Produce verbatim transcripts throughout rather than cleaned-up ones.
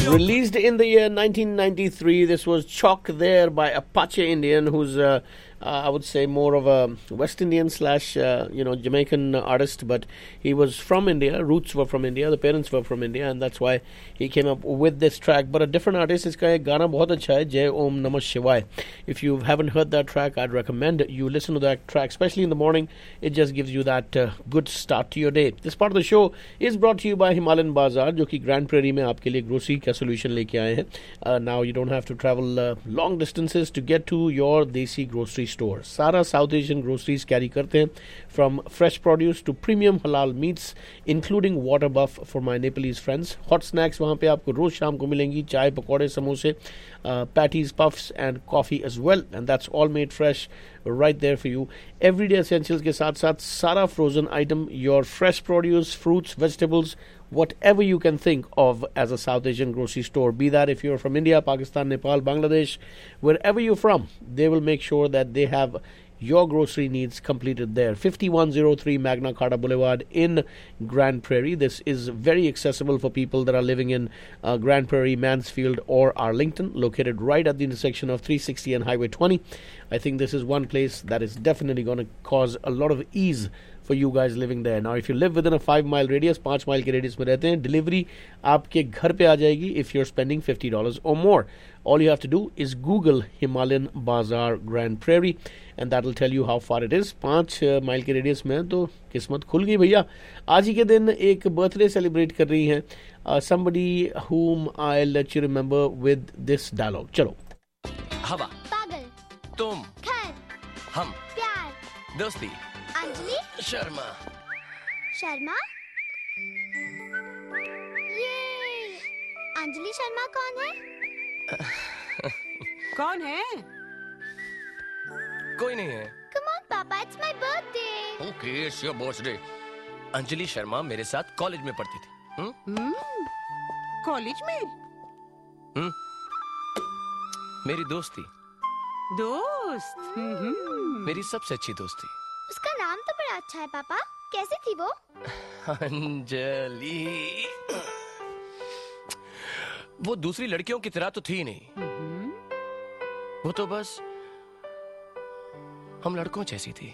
Released in the year nineteen ninety-three, this was Chalk There by Apache Indian, who's uh, uh, I would say more of a West Indian slash uh, you know Jamaican artist, but he was from India. Roots were from India. The parents were from India, and that's why he came up with this track. But a different artist. इसका एक गाना बहुत अच्छा है, Jai Om Namah Shivaya. If you haven't heard that track, I'd recommend you listen to that track, especially in the morning. It just gives you that uh, good start to your day. This part of the show is brought to you by Himalayan Bazaar, जो कि Grand Prairie में आपके लिए grocery का solution लेके आए हैं. Uh, now you don't have to travel uh, long distances to get to your देसी grocery store. सारा South Asian groceries carry करते हैं, from fresh produce to premium halal meats, including water buff for my Nepalese friends. Hot snacks वहाँ पे आपको रोज शाम को मिलेंगी, चाय, पकौड़े, समोसे, uh, patties, puffs and coffee as well, and that's all made fresh right there for you. Everyday essentials के साथ साथ सारा frozen item, your fresh produce, fruits, vegetables, whatever you can think of as a South Asian grocery store. Be that if you're from India, Pakistan, Nepal, Bangladesh, wherever you're from, they will make sure that they have your grocery needs completed there. fifty-one oh three Magna Carta Boulevard in Grand Prairie. This is very accessible for people that are living in uh, Grand Prairie, Mansfield or Arlington, located right at the intersection of three sixty and Highway twenty. I think this is one place that is definitely going to cause a lot of ease for you guys living there. Now, if you live within a five mile radius, five mile के radius में रहते हैं, delivery आपके घर पे आ जाएगी if you're spending fifty dollars or more. All you have to do is Google Himalayan Bazaar Grand Prairie and that will tell you how far it is. पाँच mile के रेडियस में तो किस्मत खुल गई भैया. आज ही के दिन एक बर्थडे सेलिब्रेट कर रही हैं uh, somebody whom I'll let you remember with this dialogue. चलो. हवा, पागल, तुम, घर, हम, प्यार, दोस्ती, अंजलि, शर्मा. शर्मा. ये अंजलि शर्मा कौन है? कौन है? कोई नहीं है. Come on, Papa, it's my birthday. Okay, it's your birthday. Anjali Sharma मेरे साथ कॉलेज में पढ़ती थी. हम्म? कॉलेज में? हम्म? मेरी दोस्त थी. दोस्त? हम्म. मेरी सबसे अच्छी दोस्त थी. उसका नाम तो बड़ा अच्छा है पापा. कैसे थी वो? अंजलि. वो दूसरी लड़कियों की तरह तो थी नहीं. वो तो बस हम लड़कों जैसी थी.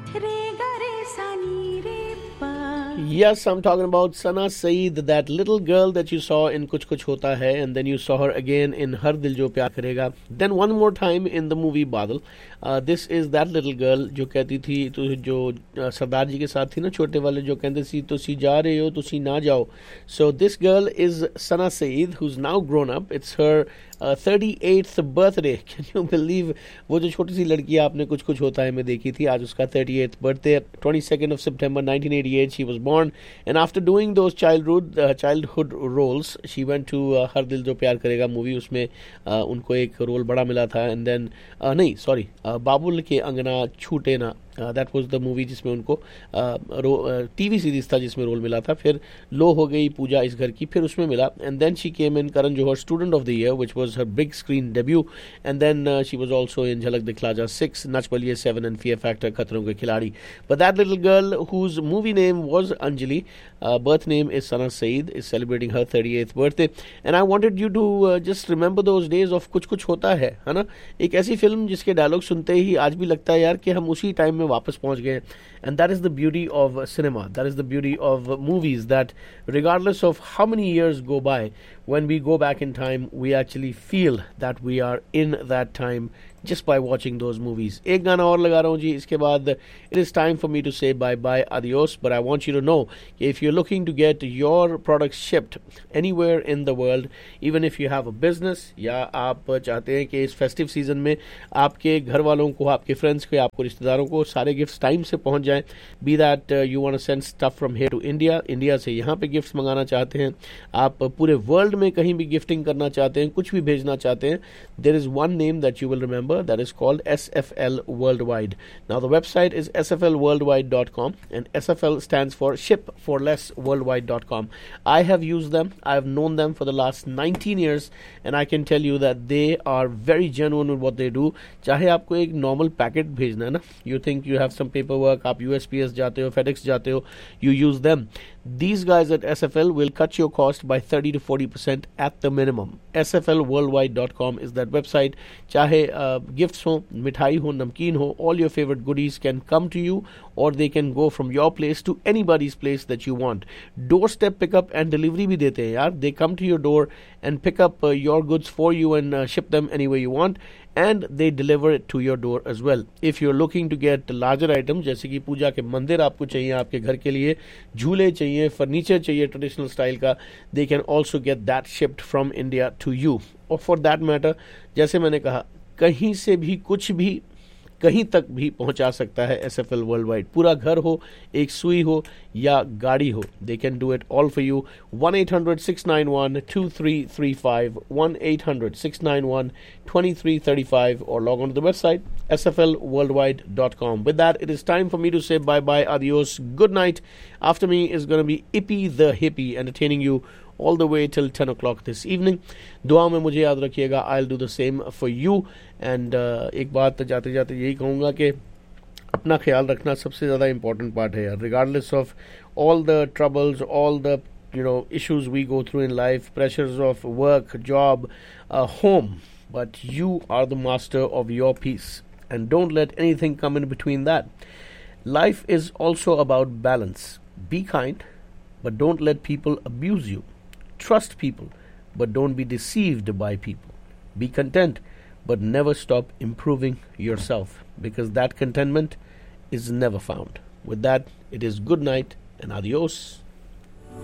Yes, I'm talking about Sana Saeed, that little girl that you saw in Kuch Kuch Hota Hai, and then you saw her again in Har Dil Jo Pyar Karega. Then one more time in the movie Badal. Uh, this is that little girl जो कहती थी, तो जो uh, सरदार जी के साथ थी ना, छोटे वाले, जो कहते सी तुसी जा रहे हो तुसी ना जाओ. So this girl is Sana Saeed, who's now grown up. It's her uh, thirty-eighth birthday. Can you believe? वो जो छोटी सी लड़की आपने कुछ कुछ होता है में देखी थी, आज उसका thirty-eighth birthday. twenty-second of September nineteen eighty-eight she was born, and after doing those childhood uh, childhood roles, she went to uh, Har Dil Jo Pyar Karega movie. उसमें uh, उनको एक रोल बड़ा मिला था, and then uh, नहीं sorry uh, बाबुल के अंगना छूटे ना, दैट वाज द मूवी जिसमें उनको टीवी सीरीज था जिसमें रोल मिला था. फिर लो हो गई पूजा इस घर की, फिर उसमें मिला, and then she came in Karan Johar student of the year, which was her big screen debut, and then she was also in झलक दिखला जा six, Nach Baliye seven and fear factor खतरों के खिलाड़ी. But that little girl whose movie name was Anjali, birth name is Sana Saeed, is celebrating her thirty-eighth birthday, and I wanted you to uh, just remember those days of कुछ कुछ होता है, है ना. एक ऐसी फिल्म जिसके डायलॉग सुनते ही आज भी लगता है यार कि हम उसी टाइम में वापस पहुंच गए. And that is the beauty of cinema, that is the beauty of movies, that regardless of how many years go by, when we go back in time, we actually feel that we are in that time just by watching those movies. एक गाना और लगा रहा हूँ जी, इसके बाद it is time for me to say bye bye, adios. But I want you to know, if you're looking to get your products shipped anywhere in the world, even if you have a business, या आप चाहते हैं कि इस festive season में आपके घर वालों को, आपके friends को, आपको रिश्तेदारों को सारे गिफ्ट्स टाइम से पहुंच जाएं, be that uh, you want to send stuff from here to India, India से यहाँ पे गिफ्ट्स मंगाना चाहते हैं, आप पूरे वर्ल्ड में कहीं भी गिफ्टिंग करना चाहते हैं, कुछ भी भेजना चाहते हैं, there is one name that you will remember, that is called S F L Worldwide. Now the website is S F L worldwide dot com, and S F L stands for ship for less worldwide dot com. I have used them, I have known them for the last nineteen years, and I can tell you that they are very genuine with what they do. चाहे आपको एक normal packet भेजना है ना, you think you have some paperwork, आप U S P S जाते हो, FedEx जाते हो, you use them. these guys at S F L will cut your cost by thirty to forty percent at the minimum. S F L worldwide dot com is that website. Chahe uh, gifts ho, mithai ho, namkeen ho, all your favorite goodies can come to you, or they can go from your place to anybody's place that you want. Doorstep pickup and delivery bhi dete hain yaar. They come to your door and pick up uh, your goods for you and uh, ship them anywhere you want, and they deliver it to your door as well. If you're looking to get larger items, जैसे कि पूजा के मंदिर आपको चाहिए आपके घर के लिए, झूले चाहिए, फर्नीचर चाहिए ट्रेडिशनल स्टाइल का, they can also get that shipped from India to you. और for that matter, जैसे मैंने कहा, कहीं से भी कुछ भी कहीं तक भी पहुंचा सकता है S F L वर्ल्डवाइड. पूरा घर हो, एक सुई हो या गाड़ी हो, they can do it all for you. one eight hundred six nine one two three three five, one eight hundred six nine one two three three five, or log on to the website S F L worldwide dot com. With that, it is time for me to say bye-bye, adios, good night. After me is going to be Ippy the Hippie entertaining you all the way till ten o'clock this evening. दुआ में मुझे याद रखिएगा. I'll do the same for you. And uh, एक बात जाते जाते यही कहूँगा कि अपना ख्याल रखना सबसे ज़्यादा important part है यार. Regardless of all the troubles, all the you know issues we go through in life, pressures of work, job, uh, home, but you are the master of your peace, and don't let anything come in between that. Life is also about balance. Be kind, but don't let people abuse you. Trust people, but don't be deceived by people. Be content, but never stop improving yourself, because that contentment is never found. With that, it is good night and adios.